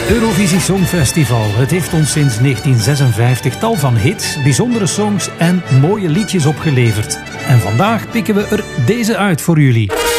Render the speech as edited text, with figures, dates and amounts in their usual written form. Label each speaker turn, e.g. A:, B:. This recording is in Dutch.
A: Eurovisie Songfestival. Het heeft ons sinds 1956 tal van hits, bijzondere songs en mooie liedjes opgeleverd. En vandaag pikken we er deze uit voor jullie.